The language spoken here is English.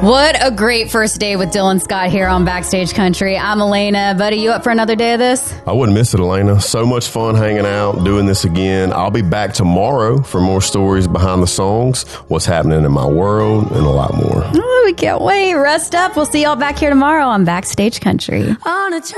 What a great first day with Dylan Scott here on Backstage Country. I'm Elena. Buddy, you up for another day of this? I wouldn't miss it, Elena. So much fun hanging out, doing this again. I'll be back tomorrow for more stories behind the songs, what's happening in my world, and a lot more. Oh, we can't wait. Rest up. We'll see y'all back here tomorrow on Backstage Country.